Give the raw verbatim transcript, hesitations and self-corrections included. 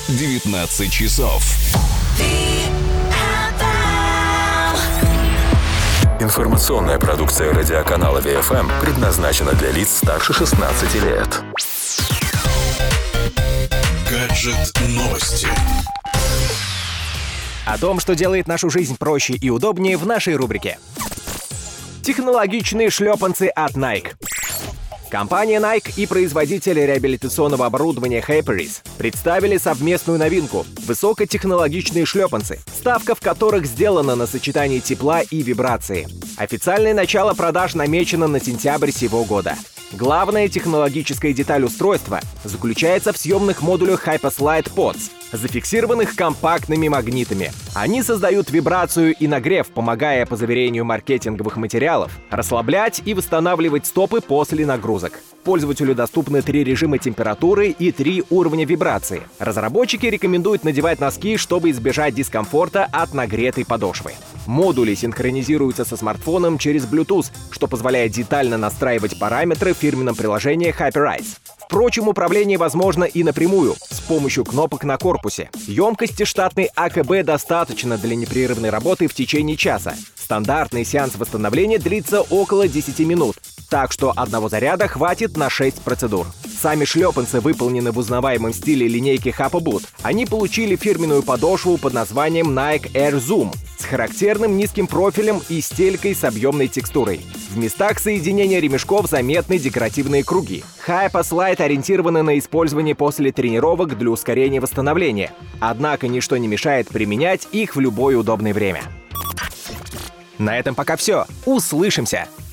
девятнадцать часов. Информационная продукция радиоканала Ви Эф Эм предназначена для лиц старше шестнадцати лет. Гаджет-новости. О том, что делает нашу жизнь проще и удобнее, в нашей рубрике. Технологичные шлепанцы от Nike. Компания Nike и производитель реабилитационного оборудования Hyperis представили совместную новинку – высокотехнологичные шлепанцы, ставка в которых сделана на сочетании тепла и вибрации. Официальное начало продаж намечено на сентябрь сего года. Главная технологическая деталь устройства заключается в съемных модулях HyperSlide Pods, зафиксированных компактными магнитами. Они создают вибрацию и нагрев, помогая, по заверению маркетинговых материалов, расслаблять и восстанавливать стопы после нагрузок. Пользователю доступны три режима температуры и три уровня вибрации. Разработчики рекомендуют надевать носки, чтобы избежать дискомфорта от нагретой подошвы. Модули синхронизируются со смартфоном через Bluetooth, что позволяет детально настраивать параметры в фирменном приложении Hyperis. Впрочем, управление возможно и напрямую, с помощью кнопок на корпусе. Емкости штатной А Ка Бэ достаточно для непрерывной работы в течение часа. Стандартный сеанс восстановления длится около десяти минут, так что одного заряда хватит на шесть процедур. Сами шлепанцы выполнены в узнаваемом стиле линейки Hapo Boot. Они получили фирменную подошву под названием Nike Air Zoom с характерным низким профилем и стелькой с объемной текстурой. В местах соединения ремешков заметны декоративные круги. HyperSlide ориентированы на использование после тренировок для ускорения восстановления. Однако ничто не мешает применять их в любое удобное время. На этом пока все. Услышимся!